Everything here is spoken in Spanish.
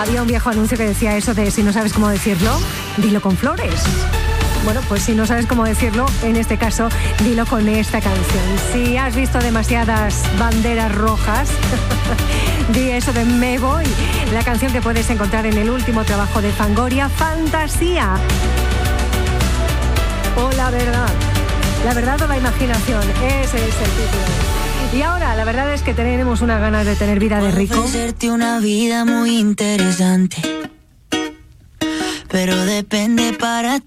Había un viejo anuncio que decía eso de si no sabes cómo decirlo, dilo con flores. Bueno, pues si no sabes cómo decirlo, en este caso, dilo con esta canción. Si has visto demasiadas banderas rojas, di eso de Me Voy, la canción que puedes encontrar en el último trabajo de Fangoria, Fantasía. O la verdad o la imaginación, ese es el título. Y ahora, la verdad es que tenemos unas ganas de tener vida de rico. Puedo ofrecerte una vida muy interesante, pero depende para